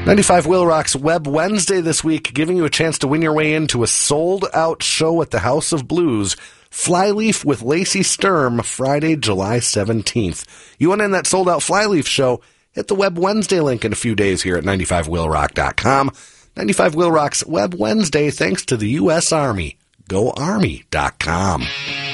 95 Will Rock's Web Wednesday this week, giving you a chance to win your way into a sold-out show at the House of Blues, Flyleaf with Lacey Sturm, Friday, July 17th. You want in that sold-out Flyleaf show? Hit the Web Wednesday link in a few days here at 95willrock.com. 95 Will Rock's Web Wednesday, thanks to the U.S. Army. GoArmy.com.